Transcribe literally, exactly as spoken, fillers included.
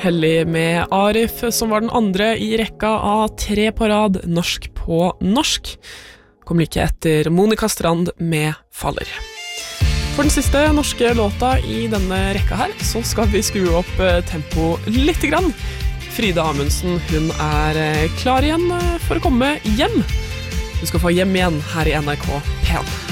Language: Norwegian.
Hellig med Arif, som var den andre i rekka av tre på rad norsk på norsk. Kom like etter Monica Strand med Faller. For den siste norske låta i denne rekka her, så skal vi skru opp tempo litt grann. Frida Amundsen, hun er klar igjen for å komme hjem. Du skal få Hjem igjen her i N R K P en.